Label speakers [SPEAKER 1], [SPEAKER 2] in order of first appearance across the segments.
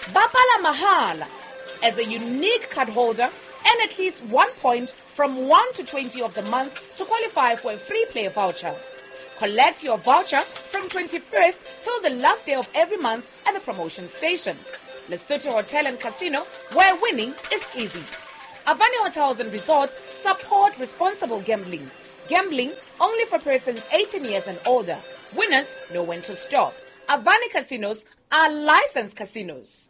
[SPEAKER 1] Bapala Mahala. As a unique card holder, earn at least 1 point from 1 to 20 of the month to qualify for a free play voucher. Collect your voucher from 21st till the last day of every month at the promotion station. Lesotho Hotel and Casino, where winning is easy. Avani Hotels and Resorts support responsible gambling. Gambling only for persons 18 years and older. Winners know when to stop. Avani Casinos are licensed casinos.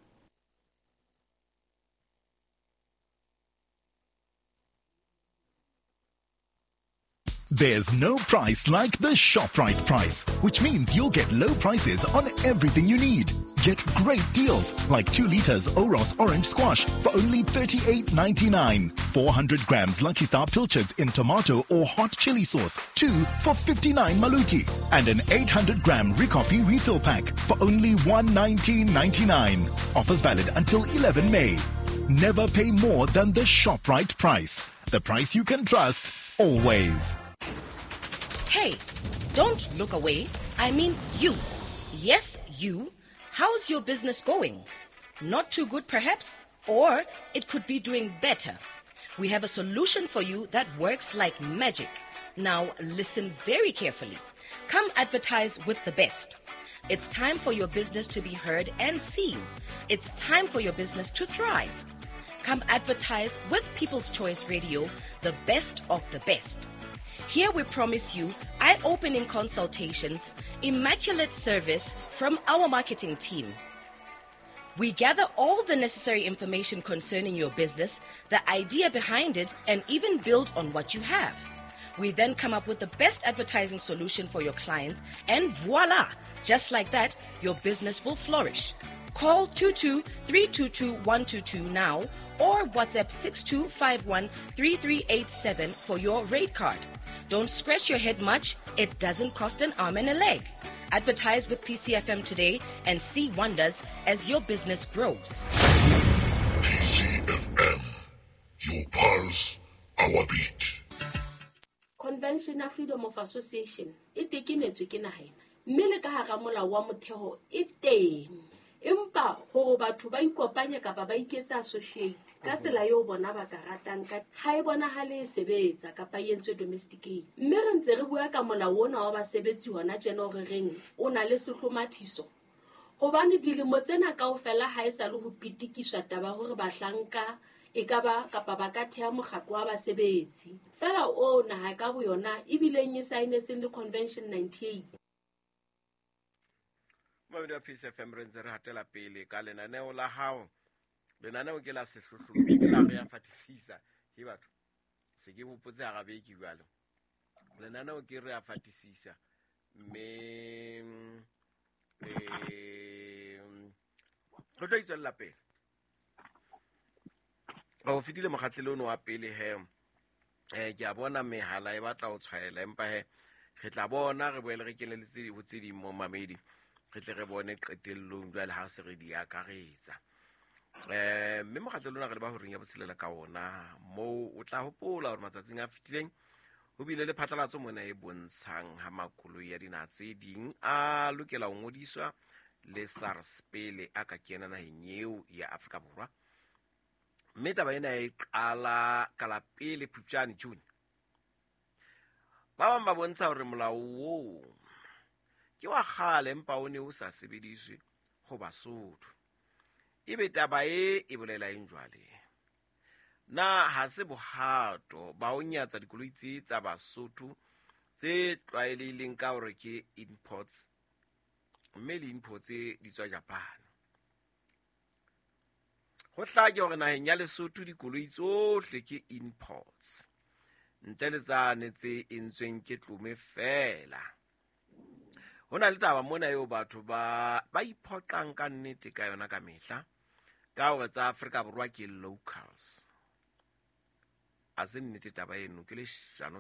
[SPEAKER 2] There's no price like the ShopRite price, which means you'll get low prices on everything you need. Get great deals like 2 liters Oros orange squash for only $38.99. 400 grams Lucky Star pilchards in tomato or hot chili sauce, 2 for $59 Maluti. And an 800 gram Ricoffee refill pack for only $119.99. Offers valid until 11 May. Never pay more than the ShopRite price. The price you can trust, always.
[SPEAKER 3] Hey, don't look away. I mean you. Yes, you. How's your business going? Not too good, perhaps? Or it could be doing better. We have a solution for you that works like magic. Now, listen very carefully. Come advertise with the best. It's time for your business to be heard and seen. It's time for your business to thrive. Come advertise with People's Choice Radio, the best of the best. Here we promise you eye-opening consultations, immaculate service from our marketing team. We gather all the necessary information concerning your business, the idea behind it, and even build on what you have. We then come up with the best advertising solution for your clients, and voila! Just like that, your business will flourish. Call 22-322-122 now or WhatsApp 6251-3387 for your rate card. Don't scratch your head much. It doesn't cost an arm and a leg. Advertise with PCFM today and see wonders as your business grows.
[SPEAKER 4] PCFM, your pulse, our beat.
[SPEAKER 5] Convention of Freedom of Association, it tekinetswe ke naheng. Mme le ka hara molao wa motheo e teng. Empa ho batho ba ikopanya ka ba iketsa associate ka tsela yo bona ba ka ratang ka ha e bona hale e sebetsa ka pa yentswe domesticate. Mme re ntse re bua ka molao ona wa basebetsi hona jeno re reng o na le sehlomathiso. Hobane dilemo tsena kaofela ha e sa le ho pitikiswa taba hore bahlanka ekaba kapa ba ka thea mokgatlo wa basebetsi. Fela ona ha ka bo yona ebile nye sainetseng le convention 98.
[SPEAKER 6] Mamedi wa PCFM re ntse re hatela pele ka lenaneo la hao. Lenaneo ke la sehlohlolo ke la re ya fatisisa ke batho. Se ke bopotse a gabe ke bjalo. Lenaneo ke re ya fatisisa mme go tla itsella pele. O fitile mokgatlelo ono wa pele he. Ke a bona mehala e batla o tshwaela empa he re tla bona re boele re keneletse ho tse di mo Mamedi. Re tle re bone qetellong jwale ha se re di akaretsa. Mme mokgatlelo re ba ho ringa botshelela ka ona mo o tla hopola hore matsatsing a fitileng ho bile le phatlalatso mona e bontshang ha makolo ya dinatse ding a lokela ho ngodiswa le SARS pele a ka kena naheng eo ya Afrika Borwa. Mme taba ena e qala ka la pele Phupjane June. Ba bang ba bontsha hore molao o ke wa kgale empa o ne o sa sebediswe go Basotho. Ebe taba e bolela eng jwale? Na ha se bohato ba o nyatsa dikoloi tsa Basotho tse tlwaelehileng ka hore ke imports, mme le imports di tswa Japan. Go hlake hore naheng ya Lesotho dikoloi tsohle ke imports, ntle le tsane tse entsweng ke tlume fela. Hona le taba mona eo batho ba iphoqang ka nnete ka yona ka mehla ka hore tsa Afrika Borwa ke locals. A se nnete taba eno ke le shano.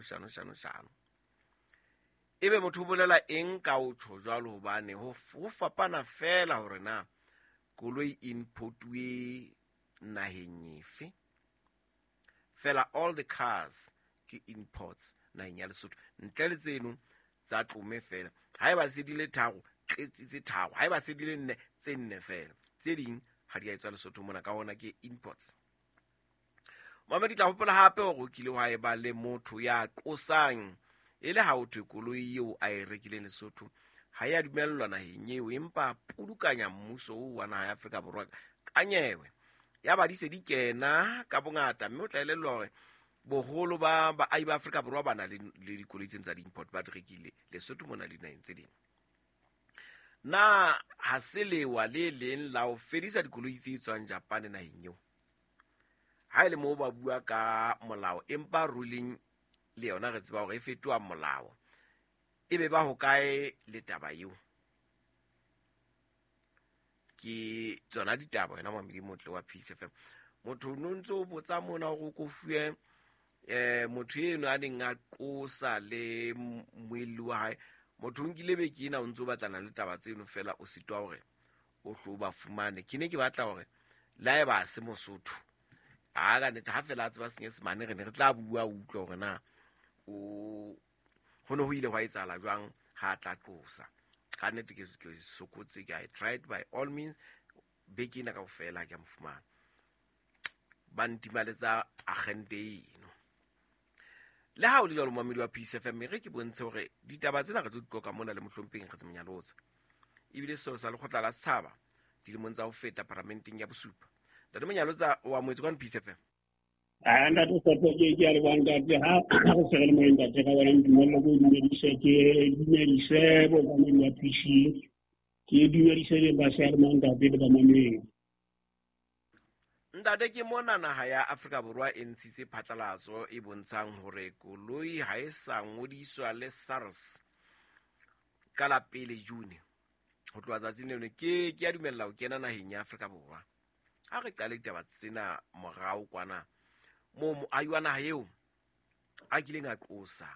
[SPEAKER 6] Ebe motho o bolela eng ka o tsho jwalo hobane ho fapana fela hore na koloi importwe naheng efe. Fela all the cars ke imports naheng ya Lesotho ntle le tseno tsa tlume fela. Ha eba se dile tharo tse tharo, ha eba se dile nne tse nne fela, tse ding ha di a etswa Lesotho mona ka hona ke imports. Mama di tla hopola hape hore o kile wa e ba le motho ya qosang ele ha o thwe koloi eo a e rekileng Lesotho ha ya dumellwa naheng eo, empa pudukanya mmuso wa naha ya Afrika Borwa ka nyewe ya ba di se di kena ka bongata, mme o tla elellwa hore boholo ba baahi ba Afrika Borwa ba na le dikoloi tsa di-import ba di rekile Lesotho mona le dinaheng tse ding. Na ha se lewa le leng la ho fedisa dikoloi tse tswang Japan naheng eo, ha ile moo ba bua ka molao empa ruling le yona re tseba hore e fetoa molao, ebe ba hokae le taba eo? Ke tsona ditaba wena Mamedi Motle wa Peace FM. Motho o ntso o botsa mona hore go fuwe motho eno a neng a qosa le moeli wa hae, motho o nkile be ke ena o ntso o batlana le taba tseno fela o sitwa hore o hlo ba fumane. Ke ne ke batla hore la e ba se Mosotho a ga neta ha fela a tseba Senyesemane re ne re tla bua utlwa hore na o hono ho ile wa etsala jwang ha tla qosa. Ka nnete ke sokotse ke I tried by all means be ke ena ka ofela ke mfumana ba ntimaletsa agente eno. Le ha o le jalo Mamedi wa Peace FM re ke bontshe hore ditaba tsena re tloka mona le Mohlompeng re tse Monyalotse ebile setlo sa lekgotla la Setjhaba dilemong tsa ho feta parlamenteng ya bosupa. Ntate Monyalotse wa moetso ka Peace FM.
[SPEAKER 7] Anda to sepo ke ya le banga ke ha go se le mo nda te ka bona dumelo go dumedise bo ba mo ya PC ke dumedise le ba se mo nda te ba mamedi.
[SPEAKER 6] Ntate ke mona naha ya Afrika Borwa e ntshitse phatlalatso e bontshang hore koloi ha e sa ngodiswa le SARS ka la 1 June. Ho tloha tsatsing leno ke a dumella ho kena naheng ya Afrika Borwa. Ha re qale ditaba tsena morao kwana mo aywana ha eo a kileng a qosa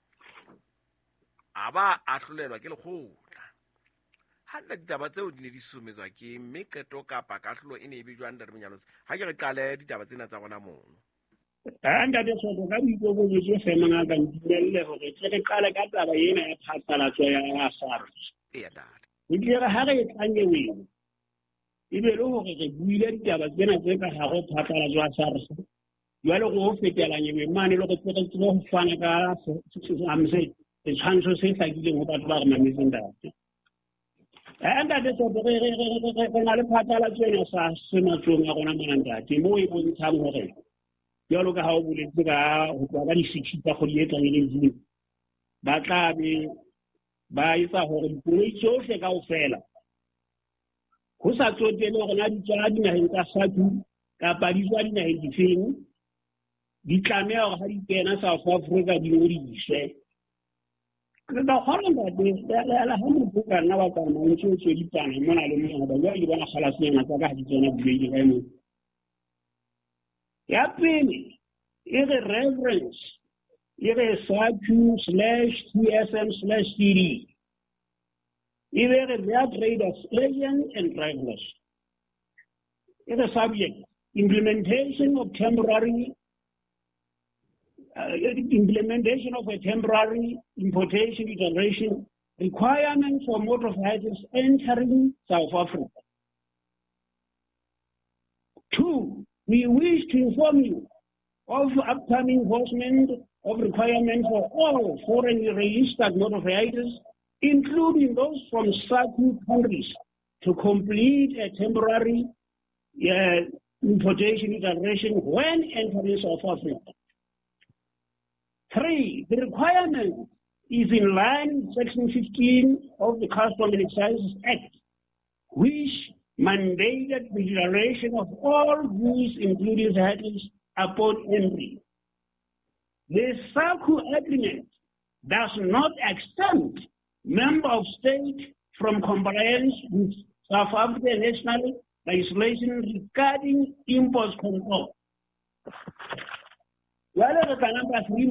[SPEAKER 6] aba a hlolelwa ke lekgotla. Ha nna ditaba tseo di ne di sumetswa ke mme qeto kapa kahlo e ne e bejwang Ntate Monyalotse ha ke re qale ditaba tsena tsa rona mono.
[SPEAKER 7] Anda de so go ga go go je se manga ka ndile hore re qale ka taba ena ya phatlalatso ya SARS.
[SPEAKER 6] E ya data
[SPEAKER 7] Di dira ha re tlanye wena ebe le hore re buile ditaba tsena tse ka ha go phatlalatso ya SARS jwale go fetela nyewe mane le go tswela go fana ka amse e tshwantsho se hlakileng ho batho ba re mametseng data. Anda de so re na le phatlalatso ya SARS sematsong a rona manandate mo e bontshang hore jwalo ka ha o boletse ka ho tloha ka di-60 tsa kgwedi e tlamehileng ba tla be ba etsa hore dikoloi tsohle kaofela ho sa tsotele hore na di tswa dinaheng tsa SADC kapa di tswa dinaheng difeng di tlameha hore ha di kena South Africa di ngodiswe. Re ba kgona la ha mo buka nna ba tsana o ntse o tsweditsana mona le mona ba ya di bona khalasinyana tsa ka ha di tsena buleile ka emo. Ya pele e re reference e re SADC/TSM/CD e re their traders agents and travelers. E re subject implementation of a temporary importation declaration requirements for motor vehicles entering South Africa. 2, we wish to inform you of upcoming enforcement of requirements for all foreign registered motor vehicles, including those from certain countries, to complete a temporary importation declaration when entering South Africa. 3, the requirement is in line with Section 15 of the Customs and Excise Act, which mandated the declaration of all goods, including vehicles, upon entry. The SACU agreement does not exempt member of state from compliance with South African national legislation regarding import control. Whatever the number 3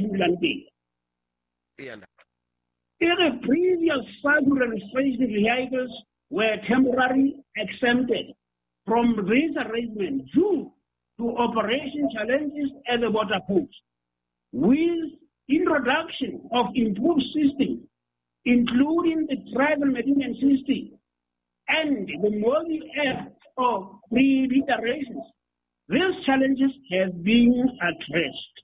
[SPEAKER 7] the previous SACU registration vehicles were temporarily exempted from this arrangement due to operation challenges at the border post. With introduction of improved systems, including the travel management system and the mobile app of pre-declarations. These challenges have been addressed.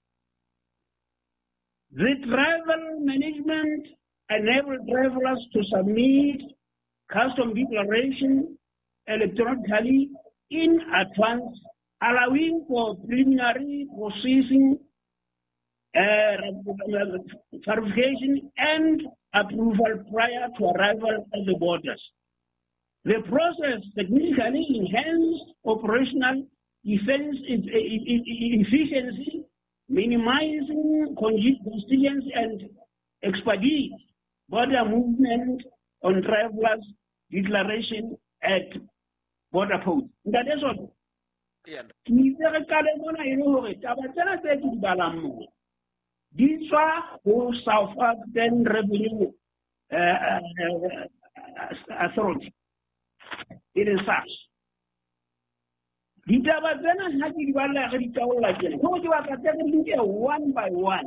[SPEAKER 7] The travel management enabled travelers to submit custom declaration electronically in advance, allowing for preliminary processing, verification, and approval prior to arrival at the borders. The process significantly enhanced operational efficiency, minimizing congestion and expedite border movement on travelers' declaration at border posts. That is all. These are who South African Revenue Authority. It is such. One by one.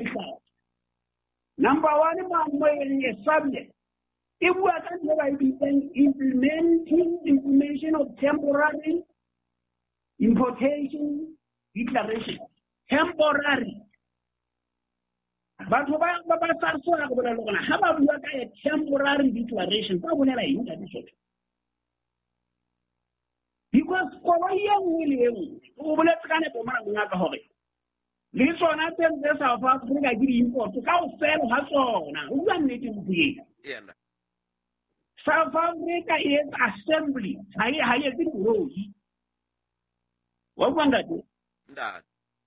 [SPEAKER 7] Number one, subject. If we are implementing information of temporary importation declaration, temporary. But how about a temporary declaration? Because for a young William, let's kind of this one I tell this of us bring a good import to how fair has all now. One native create. South Africa is assembly. I think rose. What one that do? That.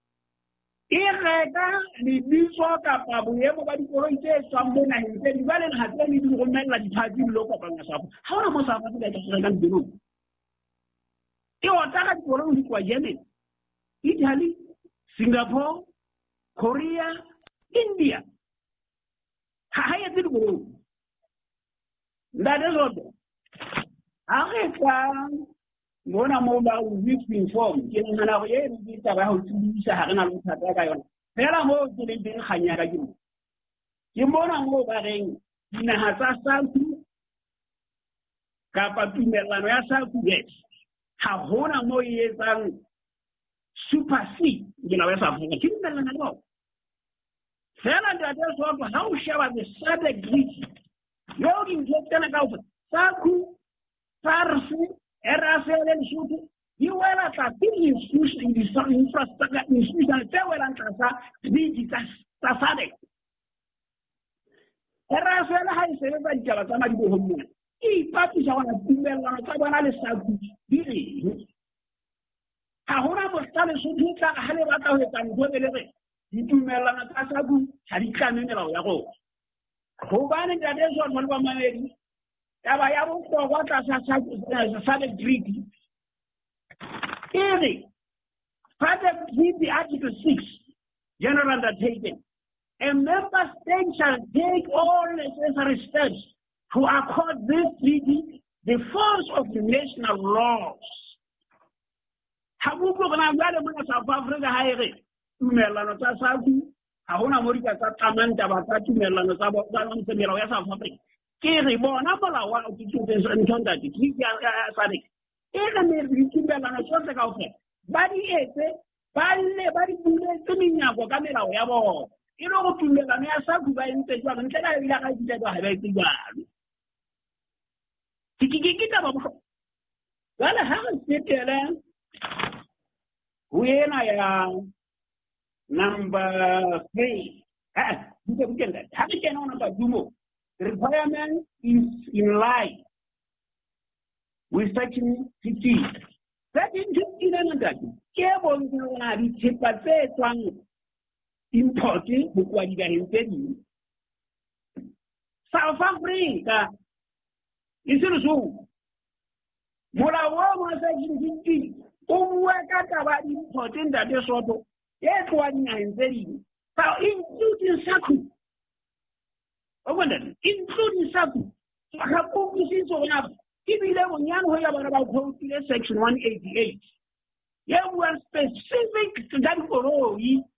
[SPEAKER 7] The bishop of everybody for someone and said, well, and has any woman like the party local on yourself. How much of that is do? You are talking for only for Yemen, Italy, Singapore, Korea, India. How did it go? That is all. I found one mobile we've been formed. You know, now we have about 2 weeks. I have not looked at that. There are more to live in Hanyagayu. You want mobile in Nahasa Kapatumelana South, yes. How Hona Moyes and supersede, you know, as a Kimberland. How shall the Sada Greek? You're in Telegraph, Saku, Farsi, Erasel, and Shutu. You were at a big institution in the infrastructure, institution, Tawel and Kasa, Tasade. Erasel has everybody Jalatama go home. He parties on a female on a Tabanale Saku. Ahora postale sujuta hale wata and go deliver. You do Melana Tasagu, Harika Minero Yago. Hobani that is what one woman Tabayabu for what as a Sadak Greek. Easy. Sadak Greek, the Article 6, General Undertaking. A member state shall take all necessary steps to accord this treaty the force of the national laws. Habu program gada mana South Africa haire melano ta sabu ahuna morika ta tamanta bakati melano sabo gana msemelo ya South Africa kiri bona bala wa utitude ntonda tikiki sare ena me kimbelano sote ka ofe badi ese bali bule tuminya kwa kamera yabo ino ko tumbelano ya sabu ba intejwa ntela ila ka itejwa habe itejwa tikiki ta babo wala haga setela. We are number 3. The requirement is in line with Section 15. Section 15 and that. Important South Africa is also Molawa Section 15. Important that is also yet one and very now including Saku. Including Saku. Hapu is so enough. Give me level young way about Section 188. Yeah, we are specific to that for all.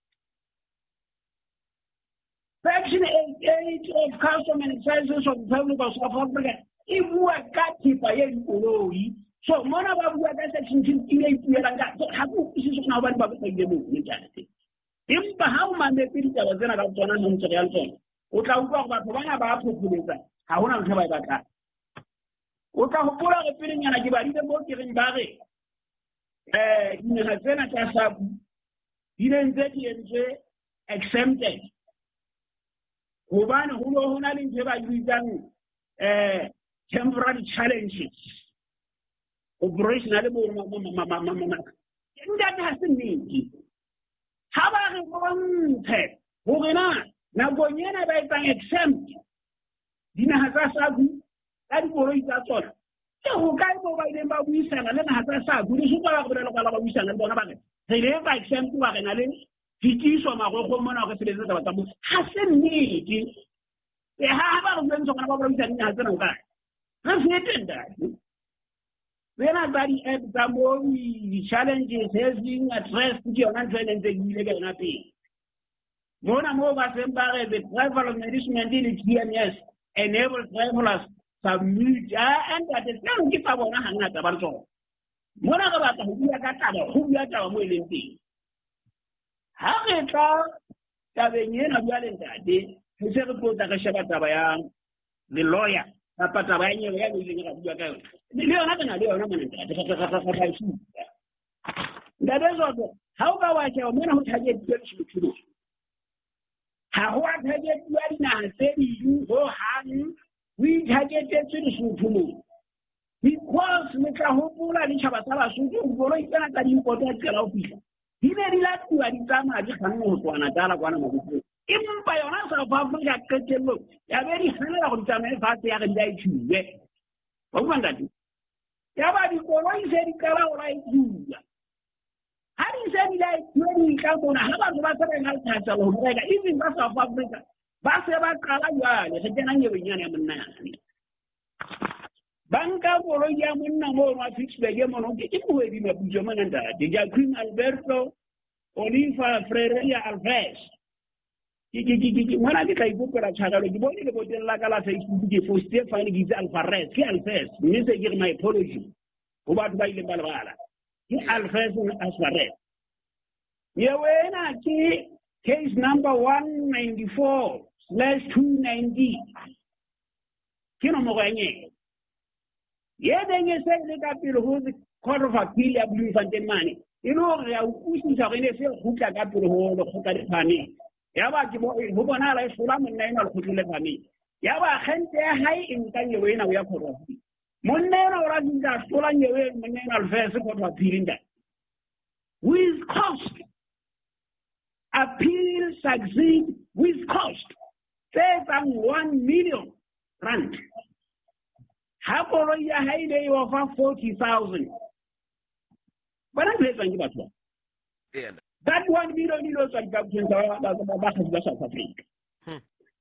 [SPEAKER 7] Section 88 of Custom and Excise of the Republic of South Africa. If we are got by So mona ba bua ka section 15 e puelang ka so ha go se sona ba ba ka ile mo ntate empa ha o mametse ditaba tsena ka tsona mo ntse ya tsona o tla utlwa go batho bana ba phopholetsa ha hona ntho ba e batlang o tla hopola go pelenyana ke ba dile mo ke reng ba re dinaga tsena tsa sabu di ne ntse di entse exempted hobane ho na le ntho ba bitsang temporary challenges operational mama ntate ha se nnete ha ba re bontshe hore na bonyana ba etsang exempt dinaga tsa sabu ka dikoloi tsa tsona ke ho kae mo ba ileng ba buisana le naga tsa sabu le supa ba go bolela ba buisana le bona ba re le ba exempt ba rena le fitiso magogo mona go sebetsa taba tsa mo ha se nnete ha ba go bentse kana ba buisana dinaga tsena o kae re fete ndate when I study at the challenges has been addressed to your country and the legal Mona Mova Sembare, the travel management in TMS enables travelers to meet and that is not give up on a hand at about so. Mona about who are got who are our willing thing. How it all that the end of Valentine, who said to put the Shabbat, the lawyer. Patabanya ya kuingia kwa leo na ndio how kawacha umeona hutaje kitu hawa taje twali na seri yuho han we taje kitu because nikahopula nichabasaba suku ngoro ikana kali mkoto kala ofisa ile dilatu alitama ajikanu kwa natala kwa na mabuku impa yona sa Africa ketelo ya beri hana go tsamae fase ya ga ithuwe ba bua ndati ya ba di koloi se di kala o la ithuwa ha di se di la ithuwa ka bona ha ba ba sa ga tsatsa lo reka even ba South Africa ba se ba kala yane se tena nyewe nyane ya monna banka koloi ya monna mo ma fix be ye mo no ke buwe di mabujo mana ndati ja Queen Alberto Oliva Frereira Alves when I get a book or a channel, you want to go to Lagala for Stefan gives Alvarez, Alves, Mr. My apology. About by the Balvala. Alves and Alvarez. Yawena case number 194/290. Kino Moranye. Then you say that who's the Court of Appeal of Blue Fantemani. You know, who's who can get to the whole of Hukadepani. Yaba Hubana like Sulam and Nana Kutilefani. Yaba Hente high in Tanya we are for Monena Razinga Solan Yawe Monena Vesicle of appealing that. With cost. Appeal succeed with cost. Less than 1 million rand. Haporoya high day over 40,000. But I'm saying about that. Yeah. That 1 million euros are captured by South Africa.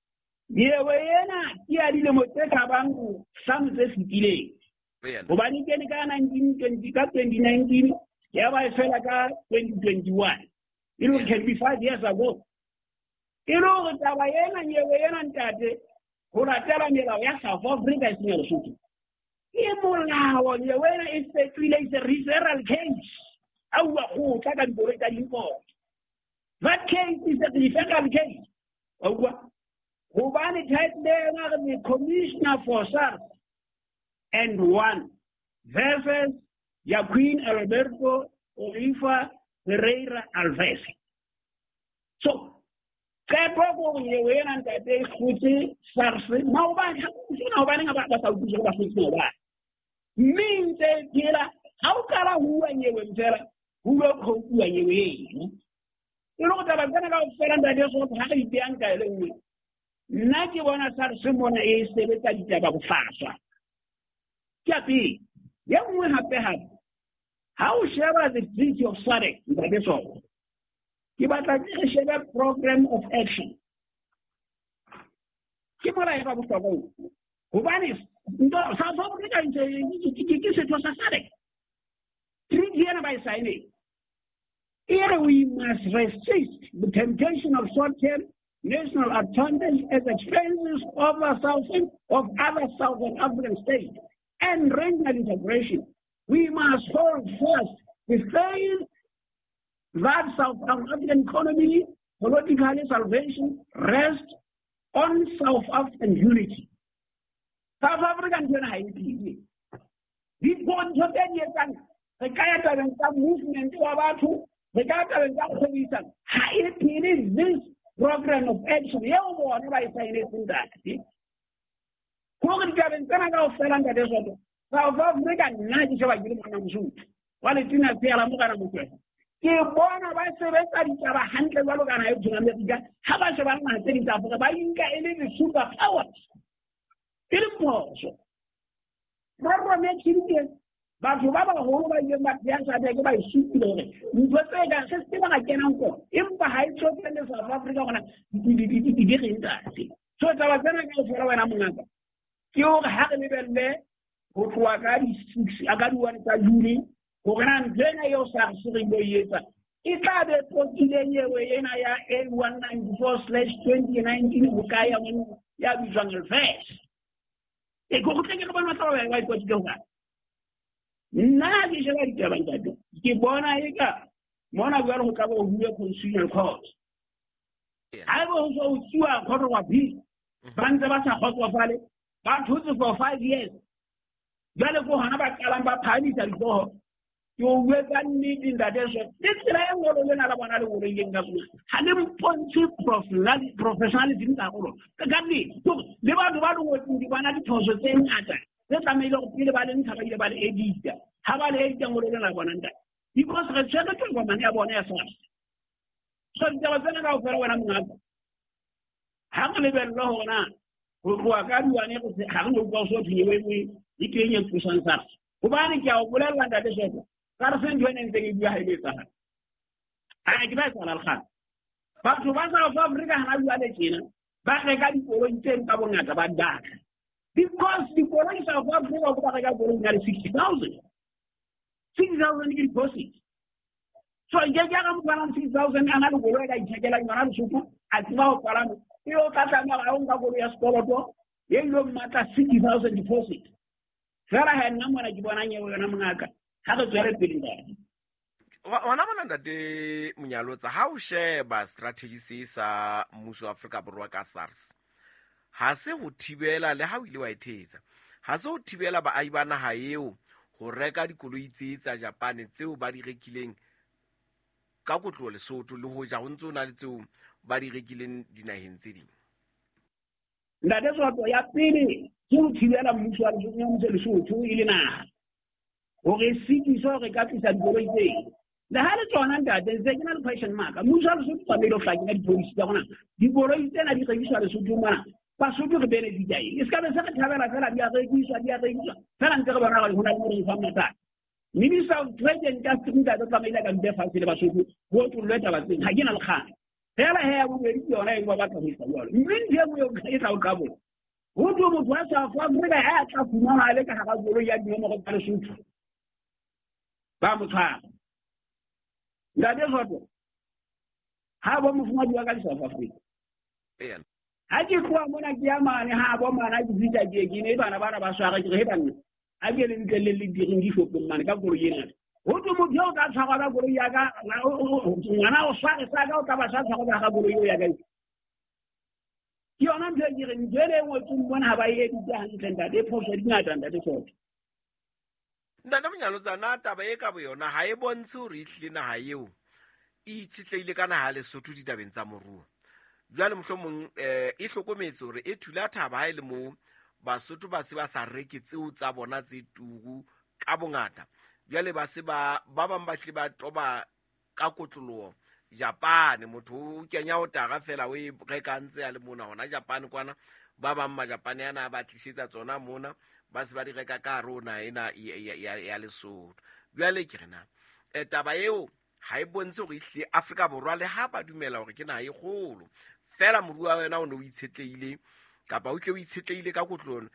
[SPEAKER 7] Yeah, the Moteka Bank, some says delay. Obani Kenika 2019, Yava Felaka 2021. You know, it can be 5 years ago. You know, the Tawayana and Yawayan and Tate, who are telling me that South Africa is near the city. Imola, Yawana is a referral case. That case is a difficult case. Hubani type there the commissioner for SARS and one versus Joaquin Alberto Oliva Frereira Alves. So, Kapo Yewen and they put SARS. Now, nobody about the South means how can I who and you will tell who will hope you and you you know that I'm going to go and I just want to have a Bianca. Not you want to start someone is the little about fast. Kapi, young will have to have. How shall the treaty of SADC? That is all. Give us a program of action. Keep on I have to go. Hubanis, no, South Africa is it was a SADC. Treaty by signing. Here we must resist the temptation of short-term national advantage at the expenses of other Southern African states and regional integration We must hold fast the faith that South African economy, political salvation, rest on South African unity. South African unity. This one to 10 years ago, the Kayata movement to Abatu, the Kayata it is this program of action. You know, I say anything that. South Africa, while it's in a fair American. If one of us have 100 America, how much of our things are for buying any superpowers? It is also. Proper makes it, but you have a whole by your Matthias, I take by super. You put a system again, uncle. If the high children of South Africa, you get in that. So it's our general for an America. You have a little there, who are Agadu and Koran Jena Yosa Suriboyeta. It had a Portuguese way in Aya 194/2019 Bukaya Yabi Jungle Face. They go take it about my wife was going. Nagi Shabbat Gabangado. Gibona Ega. Mona Garo who are consumer cause. I will also see a quarter of peace. Banzabasa Hot Valley. But for 5 years. Galako Hanaba Kalamba Pani and go. You will need in that desert. This is what we are going to do. Hanem professionalism. The Gandhi took the one who wanted to say matter. Let me look about AD. How about AD? Because the secretary of Manabon first. So there was another for I'm not. How many people who are going to go so to you? You can use to Sansas. Ubanikia will land at the desert. Carson doing anything behind it. I guess Al-Khan. But to one of Africa, I have a China, but I got to 10 Kabonat about that. Because the police of Africa of Africa are 60,000. 6,000 deposits. So I get 6,000 and I will go like Jagan Super at now Paran. You know, Katana, I don't have a scholar. They don't matter 60,000 deposits. Sarah had number like Bonanya or Namaka. How does that feel there?
[SPEAKER 6] Wanamana de Munyalotsa, how share by strategies Musu Africa Burwaka SARS? Hase who Tibela, le how will it is? Haso Tibela by Ibana Hayo, who record Kuluitis a Japan and two body killing Kakutol, so to Luhoja Unzo Nalito, body killing Dinahin City.
[SPEAKER 7] That is what we are feeling. Two Tibela Musu Africa, two Ilina. Or a city so a capital going day. The Haliton under the signal question mark. A Musa made of like that police down. The Boris then I used to Suduma. Pasudu benefit. It's got a second Tavana, the other use of the other use. Ferran when I wouldn't come at that. Minister of Trade and Justice that the family and death has been Basudu. Go to letter was in Hagan Al Khan. Tell her will be your name about Mr. Wall. Bring here will get our couple. Who do was our brother at Mona Leka have a very young parachute. Bamuka. That is what. How much more do you guys of Africa? I just want to get my have one man I visit again, and about Basara. I get in the little gift of the Managaburian. Who do you know that's how I go Yaga? When I was trying to start out of a Haburiaga. You're not getting very much one have I done that they posted not under the court.
[SPEAKER 6] Ndamnyaloza nata ba eka boyona ha e bontshe hore ihlile na ha eo e itsitleile kana ha le sotho ditabeng tsa moruo jwale mohlomong e hlokometse hore e thula thaba ha ile mo basotho ba se ba sa reke tseo tsa bona tse tugu ka bongata jwale ba se ba bang ba hle ba toba ka kotloloho Japan motho o kenya o taga fela o e rekantse a le mona hona Japan kwana ba bang ma Japan yana ba tlisetsa tsona mona ba se ba di reka ka rona ena ya Lesotho bjale ke rena taba eo ha e bontshe go ihle Afrika Borwa le ha ba dumela hore ke na e golo fela moruo wa wena o no itshetleile kapa o tle o itshetleile ka kotlolo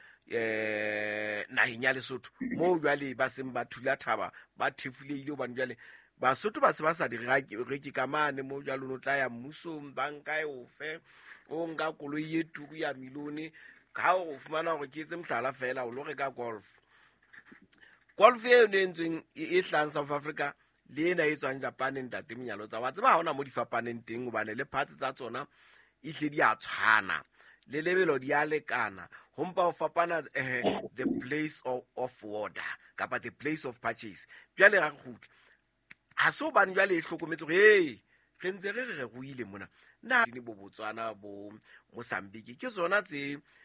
[SPEAKER 6] naheng ya Lesotho mo bjale ba seng ba thula thaba ba thefuleile ba bjale Basotho ba se ba sa di reki ka mane mo jalo no tla ya mmuso banka e ofe o nga koloi ye tuku ya milone ka o fumana go ke tse mhlala fela o lo reka golf golf e yone entsweng e hlang South Africa le ena e tswang Japan ntate Monyalo tsa wa tseba ha ona mo di fapaneng teng hobane le parts tsa tsona e hle di a tshwana le lebelo di a lekana hompa o fapana the place of order kapa the place of purchase jwale ga go ha so bane jwale e hlokometse re ntse re go ile mona na dini bo Botswana bo Mozambique ke tsona tse